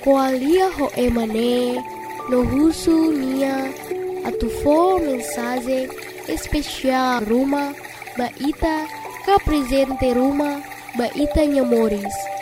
Koalia ho emane no husu nia atufo mensagem especial Ruma ba ita ka presente Ruma ba ita nhamores.